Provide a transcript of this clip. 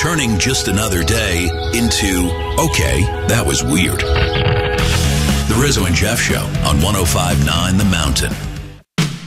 turning just another day into, okay, that was weird. The Rizzo and Jeff Show on 105.9 The Mountain.